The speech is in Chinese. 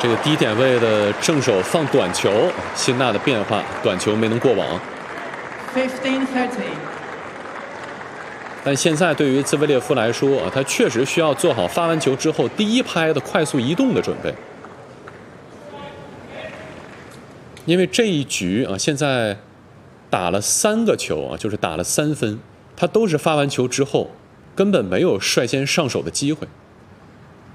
这个低点位的正手放短球，辛纳的变化，短球没能过网。 15-30。 但现在对于兹维列夫来说啊，他确实需要做好发完球之后第一拍的快速移动的准备，因为这一局啊，现在打了3个球啊，就是打了3分，他都是发完球之后根本没有率先上手的机会。